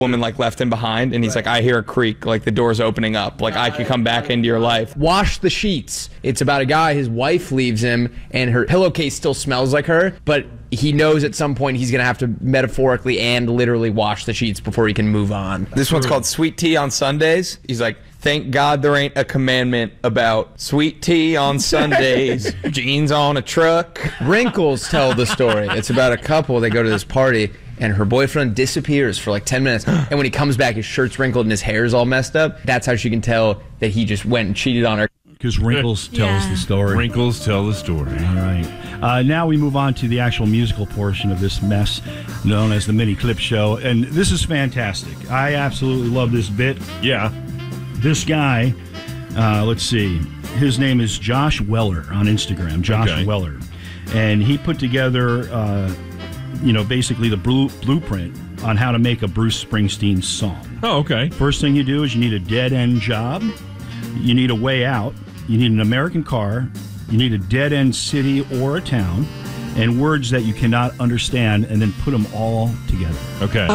woman like left him behind, and he's like, I hear a creak, like the door's opening up, like I could come back into your life. Wash the Sheets. It's about a guy, his wife leaves him, and her pillowcase still smells like her, but he knows at some point he's going to have to metaphorically and literally wash the sheets before he can move on. This one's called Sweet Tea on Sundays. He's like, thank God there ain't a commandment about sweet tea on Sundays, jeans on a truck. Wrinkles tell the story. It's about a couple, they go to this party, and her boyfriend disappears for like 10 minutes. And when he comes back, his shirt's wrinkled and his hair's all messed up. That's how she can tell that he just went and cheated on her. Because wrinkles tells the story. Wrinkles tell the story. All right. Now we move on to the actual musical portion of this mess known as the Mini Clip Show. And this is fantastic. I absolutely love this bit. Yeah. This guy, let's see. His name is Josh Weller on Instagram. Josh Weller. And he put together, basically the blueprint on how to make a Bruce Springsteen song. Oh, okay. First thing you do is you need a dead-end job. You need a way out. You need an American car. You need a dead-end city or a town. And words that you cannot understand, and then put them all together. Okay.